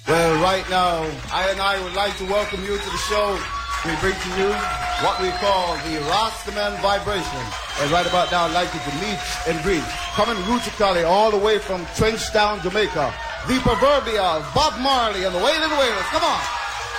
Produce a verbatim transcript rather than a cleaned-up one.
Well, right now, I and I would like to welcome you to the show. We bring to you what we call the Rastaman Vibration. And right about now, I'd like you to meet and greet, coming rootically all the way from Trenchtown, Jamaica, the proverbial Bob Marley and the Wailing Wailers. Come on.